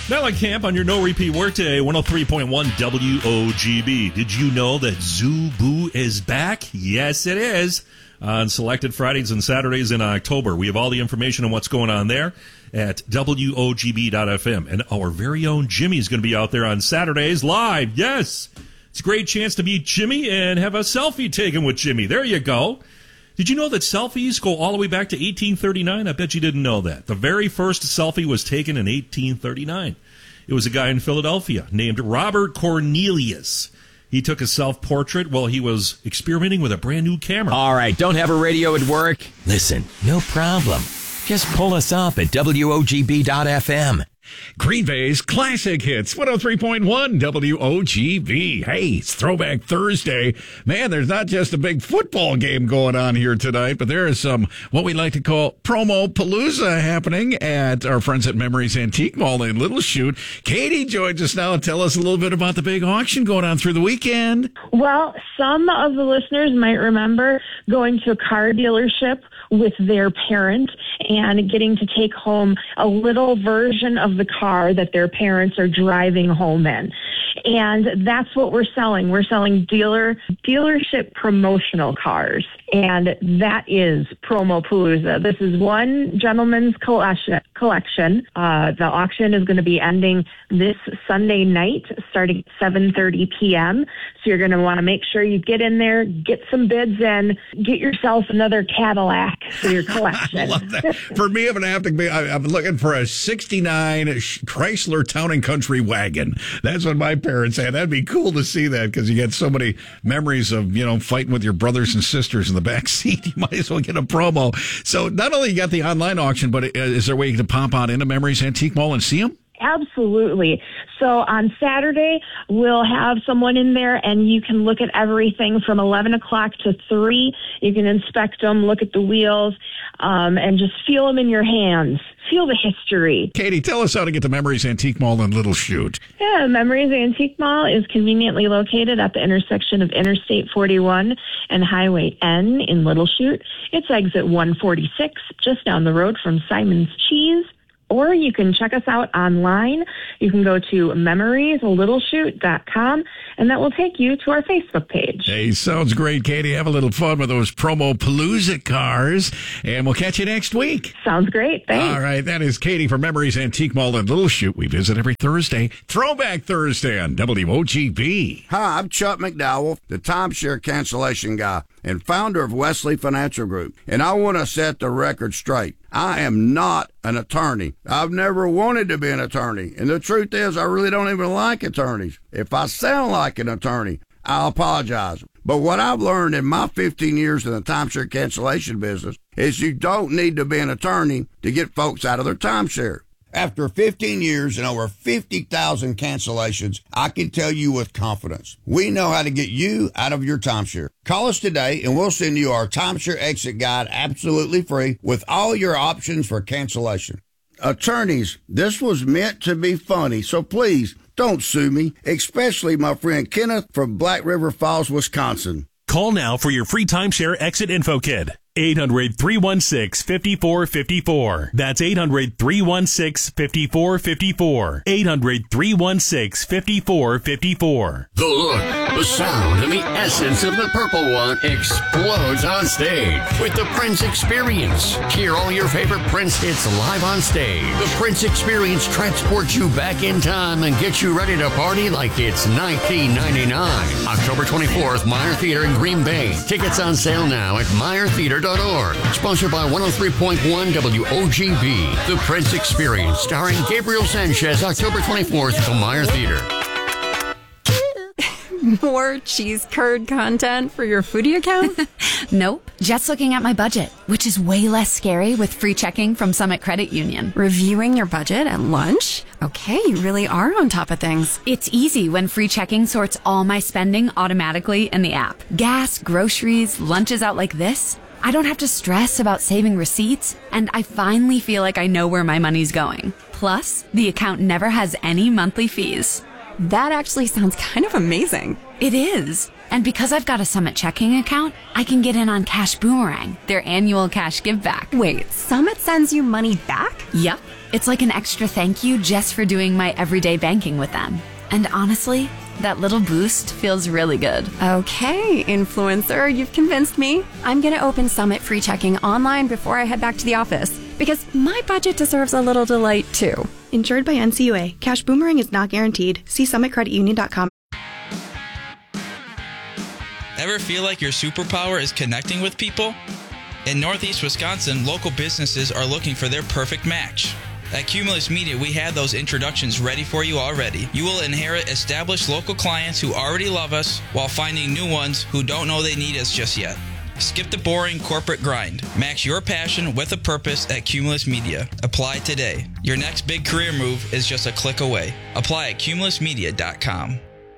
Mellencamp on your no-repeat workday, 103.1 WOGB. Did you know that Zoo Boo is back? Yes, it is. On selected Fridays and Saturdays in October. We have all the information on what's going on there at WOGB.FM. And our very own Jimmy is going to be out there on Saturdays live. Yes. It's a great chance to meet Jimmy and have a selfie taken with Jimmy. There you go. Did you know that selfies go all the way back to 1839? I bet you didn't know that. The very first selfie was taken in 1839. It was a guy in Philadelphia named Robert Cornelius. He took a self-portrait while he was experimenting with a brand new camera. All right, don't have a radio at work? Listen, no problem. Just pull us up at WOGB.FM. Green Bay's Classic Hits, 103.1 WOGB. Hey, it's Throwback Thursday. Man, there's not just a big football game going on here tonight, but there is some, what we like to call promo palooza happening at our friends at Memories Antique Mall in Little Chute. Katie joins us now and tell us a little bit about the big auction going on through the weekend. Well, some of the listeners might remember going to a car dealership with their parent and getting to take home a little version of the car that their parents are driving home in. And that's what we're selling. We're selling dealership promotional cars. And that is Promopalooza. This is one gentleman's collection. The auction is going to be ending this Sunday night, starting at 7:30 p.m. So you're going to want to make sure you get in there, get some bids in, get yourself another Cadillac for your collection. I love that. For me, I'm going to have to be, I'm looking for a 69 Chrysler Town and Country wagon. That's what my parents had. That'd be cool to see that because you get so many memories of, fighting with your brothers and sisters in the back seat. You might as well get a promo. So not only you got the online auction, but is there a way you can pop on into Memories Antique Mall and see them? Absolutely. So on Saturday, we'll have someone in there and you can look at everything from 11 o'clock to 3. You can inspect them, look at the wheels, and just feel them in your hands. Feel the history. Katie, tell us how to get to Memories Antique Mall in Little Chute. Yeah, Memories Antique Mall is conveniently located at the intersection of Interstate 41 and Highway N in Little Chute. It's exit 146, just down the road from Simon's Cheese. Or you can check us out online. You can go to memorieslittlechute.com, and that will take you to our Facebook page. Hey, sounds great, Katie. Have a little fun with those promo palooza cars, and we'll catch you next week. Sounds great. Thanks. All right, that is Katie from Memories Antique Mall in Little Chute. We visit every Thursday. Throwback Thursday on WOGB. Hi, I'm Chuck McDowell, the timeshare cancellation guy and founder of Wesley Financial Group, and I want to set the record straight. I am not an attorney. I've never wanted to be an attorney. And the truth is, I really don't even like attorneys. If I sound like an attorney, I'll apologize. But what I've learned in my 15 years in the timeshare cancellation business is you don't need to be an attorney to get folks out of their timeshare. After 15 years and over 50,000 cancellations, I can tell you with confidence, we know how to get you out of your timeshare. Call us today and we'll send you our timeshare exit guide absolutely free with all your options for cancellation. Attorneys, this was meant to be funny, so please don't sue me, especially my friend Kenneth from Black River Falls, Wisconsin. Call now for your free timeshare exit info kit. 800-316-5454. That's 800-316-5454. 800-316-5454. The look, the sound, and the essence of the Purple One explodes on stage with the Prince Experience. Hear all your favorite Prince hits live on stage. The Prince Experience transports you back in time and gets you ready to party like it's 1999. October 24th, Meyer Theater in Green Bay. Tickets on sale now at meyertheater.org. Sponsored by 103.1 WOGB. The Prince Experience, starring Gabriel Sanchez, October 24th at the Meyer Theater. More cheese curd content for your foodie account? Nope. Just looking at my budget, which is way less scary with free checking from Summit Credit Union. Reviewing your budget at lunch? Okay, you really are on top of things. It's easy when free checking sorts all my spending automatically in the app. Gas, groceries, lunches out like this. I don't have to stress about saving receipts, and I finally feel like I know where my money's going. Plus, the account never has any monthly fees. That actually sounds kind of amazing. It is. And because I've got a Summit checking account, I can get in on Cash Boomerang, their annual cash give back. Wait, Summit sends you money back? Yep. It's like an extra thank you just for doing my everyday banking with them. And honestly, that little boost feels really good. Okay, influencer, you've convinced me. I'm going to open Summit free checking online before I head back to the office, because my budget deserves a little delight too. Insured by NCUA. Cash Boomerang is not guaranteed. See summitcreditunion.com. Ever feel like your superpower is connecting with people? In Northeast Wisconsin, local businesses are looking for their perfect match. At Cumulus Media, we have those introductions ready for you already. You will inherit established local clients who already love us while finding new ones who don't know they need us just yet. Skip the boring corporate grind. Match your passion with a purpose at Cumulus Media. Apply today. Your next big career move is just a click away. Apply at cumulusmedia.com.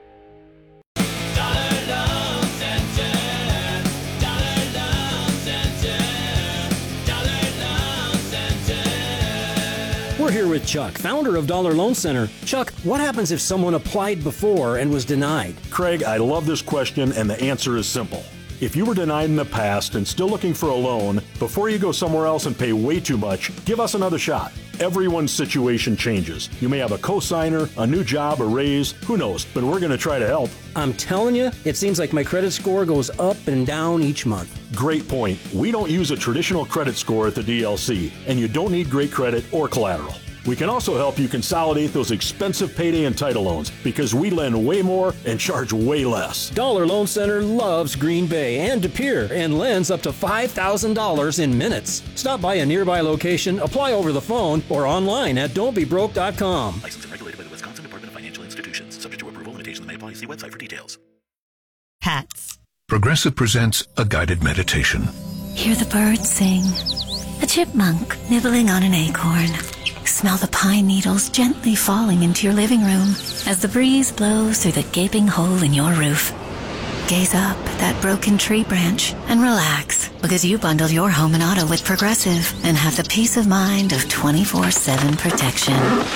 We're here with Chuck, founder of Dollar Loan Center. Chuck, what happens if someone applied before and was denied? Craig, I love this question, and the answer is simple. If you were denied in the past and still looking for a loan, before you go somewhere else and pay way too much, give us another shot. Everyone's situation changes. You may have a cosigner, a new job, a raise, who knows, but we're going to try to help. I'm telling you, it seems like my credit score goes up and down each month. Great point. We don't use a traditional credit score at the DLC, and you don't need great credit or collateral. We can also help you consolidate those expensive payday and title loans because we lend way more and charge way less. Dollar Loan Center loves Green Bay and De Pere and lends up to $5,000 in minutes. Stop by a nearby location, apply over the phone, or online at don'tbebroke.com. Licensed and regulated by the Wisconsin Department of Financial Institutions. Subject to approval, limitations may apply. See website for details. Pets. Progressive presents a guided meditation. Hear the birds sing. A chipmunk nibbling on an acorn. Smell the pine needles gently falling into your living room as the breeze blows through the gaping hole in your roof. Gaze up at that broken tree branch and relax because you bundled your home and auto with Progressive and have the peace of mind of 24/7 protection.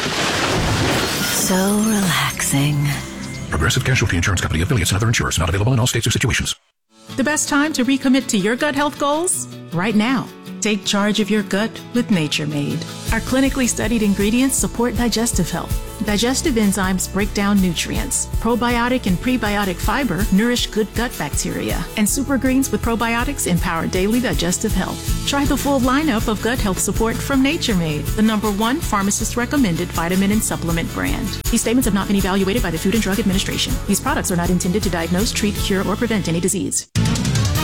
So relaxing. Progressive Casualty Insurance Company, affiliates, and other insurers. Not available in all states or situations. The best time to recommit to your gut health goals? Right now. Take charge of your gut with Nature Made. Our clinically studied ingredients support digestive health. Digestive enzymes break down nutrients. Probiotic and prebiotic fiber nourish good gut bacteria. And super greens with probiotics empower daily digestive health. Try the full lineup of gut health support from Nature Made, the #1 pharmacist-recommended vitamin and supplement brand. These statements have not been evaluated by the Food and Drug Administration. These products are not intended to diagnose, treat, cure, or prevent any disease.